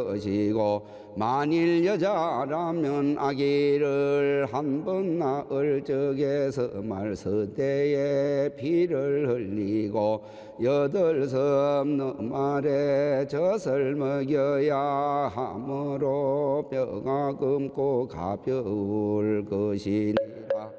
것이고 만일 여자라면 아기를 한 번 낳을 적에서 말서대에 피를 흘리고 8섬 말에 젖을 먹여야 하므로 뼈가 검고 가벼울 것이니라.